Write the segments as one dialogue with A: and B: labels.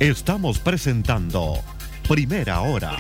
A: Estamos presentando Primera Hora.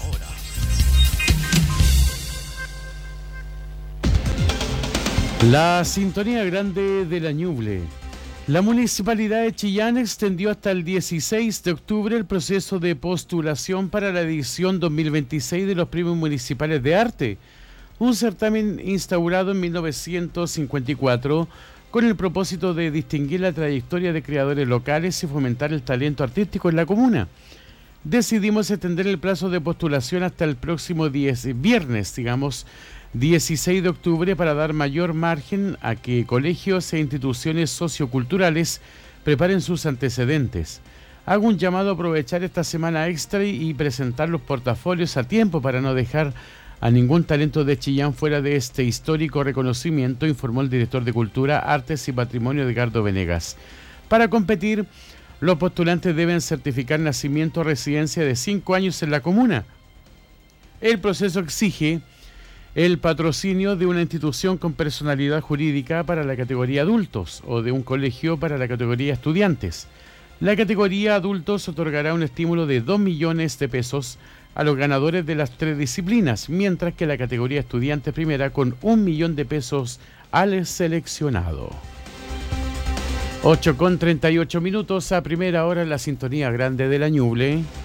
B: La sintonía grande de la Ñuble. La Municipalidad de Chillán extendió hasta el 16 de octubre el proceso de postulación para la edición 2026 de los Premios Municipales de Arte, un certamen instaurado en 1954 con el propósito de distinguir la trayectoria de creadores locales y fomentar el talento artístico en la comuna. Decidimos extender el plazo de postulación hasta el próximo viernes, 16 de octubre, para dar mayor margen a que colegios e instituciones socioculturales preparen sus antecedentes. Hago un llamado a aprovechar esta semana extra y presentar los portafolios a tiempo para no dejar a ningún talento de Chillán fuera de este histórico reconocimiento, informó el director de Cultura, Artes y Patrimonio, Edgardo Venegas. Para competir, los postulantes deben certificar nacimiento o residencia de 5 años en la comuna. El proceso exige el patrocinio de una institución con personalidad jurídica para la categoría adultos o de un colegio para la categoría estudiantes. La categoría adultos otorgará un estímulo de 2 millones de pesos a los ganadores de las 3 disciplinas, mientras que la categoría estudiantes primera con 1 millón de pesos al seleccionado. 8:38 a Primera Hora en la sintonía grande de la Ñuble.